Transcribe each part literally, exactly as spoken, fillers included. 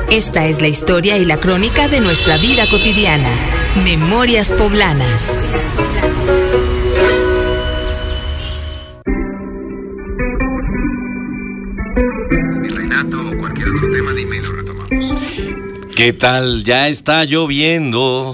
Esta es la historia y la crónica de nuestra vida cotidiana. Memorias Poblanas. Renato o cualquier otro tema, dime y lo retomamos. ¿Qué tal? Ya está lloviendo.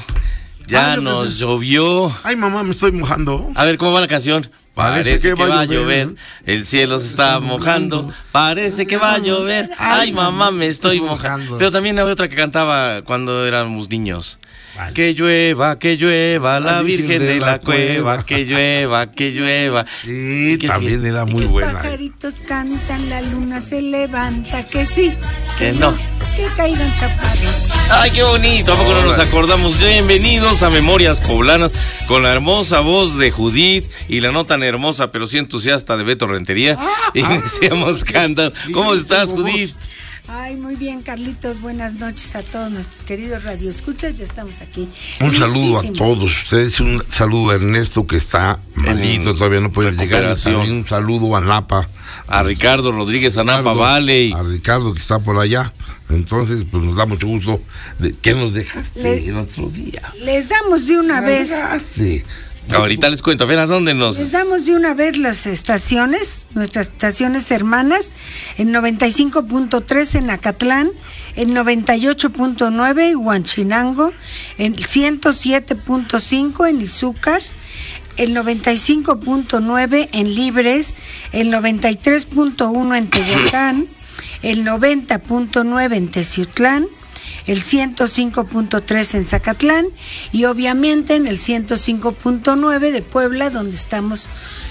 Ya Ay, nos pues, llovió. Ay, mamá, me estoy mojando. A ver, ¿cómo va la canción? Parece Parece que que va a llover, el cielo se está mojando, parece que va a llover, ay mamá me estoy mojando. Pero también había otra que cantaba cuando éramos niños. Que llueva, que llueva, la Virgen de la Cueva, que llueva, que llueva. Sí, que también sí. era muy Los buena. pajaritos cantan, la luna se levanta, que sí, Que no. que caigan chaparros. Ay, qué bonito, ¿a poco no nos acordamos? Bienvenidos a Memorias Poblanas con la hermosa voz de Judith y la no tan hermosa pero sí entusiasta de Beto Rentería. Iniciamos cantando. ¿Cómo estás, Judith? Ay, muy bien, Carlitos, buenas noches a todos nuestros queridos radioescuchas, ya estamos aquí. Un saludo a Listísimos. todos ustedes, un saludo a Ernesto que está malito, En todavía no puede llegar. Y recuperación. también un saludo a Napa. A Ricardo Rodríguez Anapa Ricardo, Valley. A Ricardo que está por allá. Entonces, pues nos da mucho gusto. De, ¿Qué nos dejaste Le- el otro día? Les damos de una vez, Dejaste. Ahorita les cuento, a ver a dónde nos... les damos de una vez las estaciones, nuestras estaciones hermanas, en noventa y cinco punto tres en Acatlán, en noventa y ocho punto nueve en Huanchinango, en ciento siete punto cinco en Izúcar, el noventa y cinco punto nueve en Libres, el noventa y tres punto uno en Tehuacán, el noventa punto nueve en Teciutlán, el ciento cinco punto tres en Zacatlán y obviamente en el ciento cinco punto nueve de Puebla, donde estamos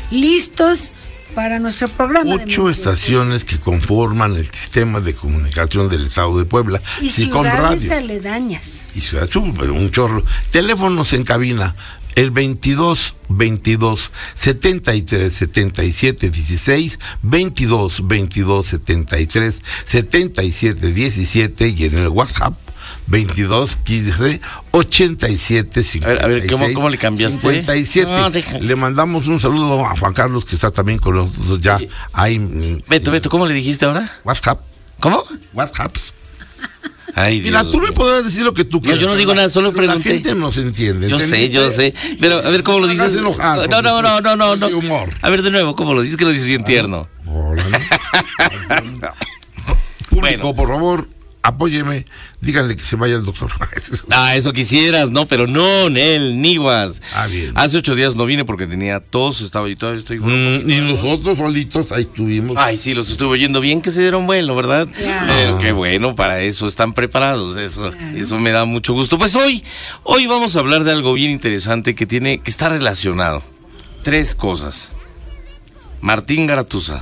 listos para nuestro programa. de Ocho Memorias. estaciones que conforman el sistema de comunicación del Estado de Puebla. Y sí, con ciudades radio. aledañas. Y Ciudad Azul, pero un chorro. Teléfonos en cabina, el veintidós veintidós setenta y tres setenta y siete dieciséis, veintidós veintidós setenta y tres setenta y siete diecisiete y en el WhatsApp veintidós quince ochenta y siete cincuenta y seis. A ver, a ver, ¿cómo- cómo le cambiaste? cincuenta y siete. No, deja. Le mandamos un saludo a Juan Carlos que está también con nosotros ya. Oye. Hay mm, Beto, Beto, ¿cómo le dijiste ahora? WhatsApp. ¿Cómo? WhatsApp. Ay, Mira, Dios tú me mío. podrás decir lo que tú quieras. yo no digo nada, solo pero pregunté. La gente nos entiende. Yo sé, ¿entendiste? yo sé. Pero, a ver, ¿cómo lo No dices? hagas enojar, No, no, no, no, no, no. de humor. A ver, de nuevo, ¿cómo lo dices? Que lo dices bien tierno. Órale. Público, Bueno. por favor, apóyeme. Díganle que se vaya el doctor. Ah, eso quisieras, ¿no? Pero no, Nel, Niguas. Ah, bien. Hace ocho días no vine porque tenía tos, estaba y todavía estoy con un Mm, poquito y de tos. nosotros solitos ahí estuvimos. Ay, sí, los estuve oyendo bien que se dieron vuelo, ¿verdad? Claro. Pero qué bueno, para eso están preparados, eso, eso me da mucho gusto. Pues hoy, hoy vamos a hablar de algo bien interesante que tiene, que está relacionado. Tres cosas. Martín Garatuza,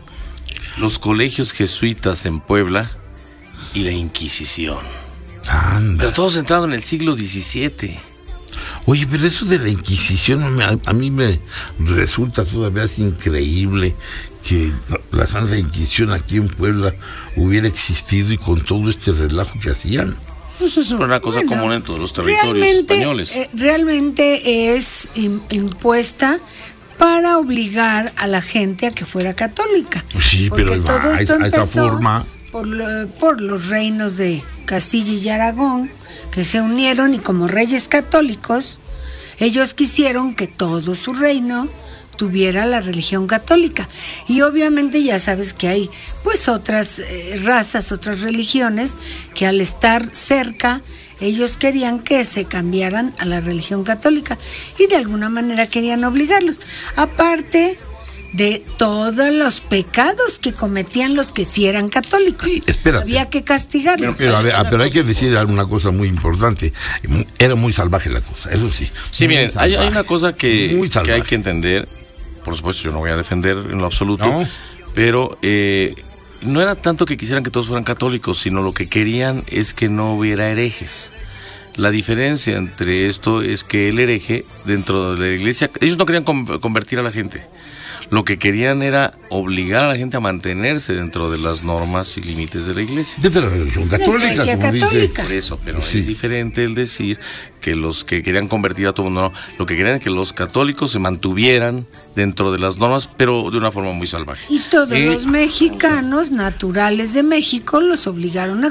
los colegios jesuitas en Puebla y la Inquisición. Anda. Pero todo centrado en el siglo diecisiete. Oye, pero eso de la Inquisición me- a, a mí me resulta todavía es increíble que la Santa Inquisición aquí en Puebla hubiera existido y con todo este relajo que hacían. Pues eso era una cosa Bueno, común en todos los territorios realmente, españoles. eh, realmente es im- impuesta para obligar a la gente a que fuera católica. Pues sí, Porque pero todo a esto esa- a esa empezó forma. por, lo- por los reinos de Castilla y Aragón, que se unieron y como reyes católicos, ellos quisieron que todo su reino tuviera la religión católica. Y obviamente ya sabes que hay pues otras eh, razas, otras religiones, que al estar cerca, ellos querían que se cambiaran a la religión católica y de alguna manera querían obligarlos. Aparte de todos los pecados que cometían los que sí eran católicos. Sí, espérate. Había que castigarlos. Pero, a ver, ah, pero hay que decir alguna cosa muy importante. Era muy salvaje la cosa, eso sí. Sí, Muy miren, hay, hay salvaje. una cosa que, Muy que hay salvaje. que entender. Por supuesto, yo no voy a defender en lo absoluto, No. pero eh, no era tanto que quisieran que todos fueran católicos, sino lo que querían es que no hubiera herejes. La diferencia entre esto es que el hereje, dentro de la iglesia, ellos no querían con- convertir a la gente. Lo que querían era obligar a la gente a mantenerse dentro de las normas y límites de la iglesia. Desde la religión católica, Iglesia como católica. dice. Por eso, pero Sí. es diferente el decir que los que querían convertir a todo el mundo, no, lo que querían es que los católicos se mantuvieran dentro de las normas, pero de una forma muy salvaje. Y todos Eh, los mexicanos naturales de México los obligaron a